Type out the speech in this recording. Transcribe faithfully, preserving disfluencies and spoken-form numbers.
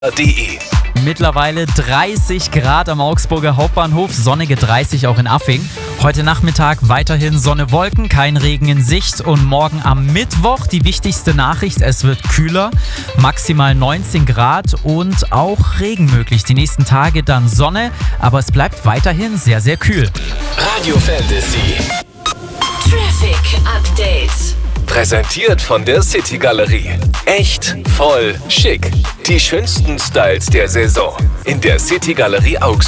punkt de. Mittlerweile dreißig Grad am Augsburger Hauptbahnhof, sonnige dreißig auch in Affing. Heute Nachmittag weiterhin Sonne, Wolken, kein Regen in Sicht und morgen am Mittwoch die wichtigste Nachricht, es wird kühler, maximal neunzehn Grad und auch Regen möglich. Die nächsten Tage dann Sonne, aber es bleibt weiterhin sehr, sehr kühl. Radio Fantasy. Traffic Update. Präsentiert von der City Galerie. Echt, voll, schick. Die schönsten Styles der Saison in der City Galerie Augsburg.